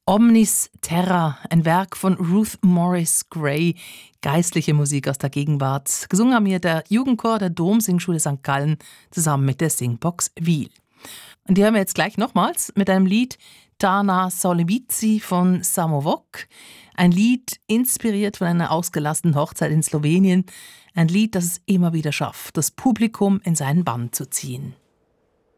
Omnis Terra, ein Werk von Ruth Morris Gray, geistliche Musik aus der Gegenwart. Gesungen haben hier der Jugendchor der Domsingschule St. Gallen zusammen mit der Singbox Wiel. Und die hören wir jetzt gleich nochmals mit einem Lied Tana Solivici von Samovok. Ein Lied inspiriert von einer ausgelassenen Hochzeit in Slowenien. Ein Lied, das es immer wieder schafft, das Publikum in seinen Bann zu ziehen.